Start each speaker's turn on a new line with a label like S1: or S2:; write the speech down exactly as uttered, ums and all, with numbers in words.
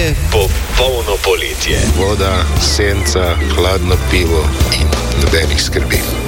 S1: je popolno poletje.
S2: Voda, senca, hladno pivo in nobenih skrbi.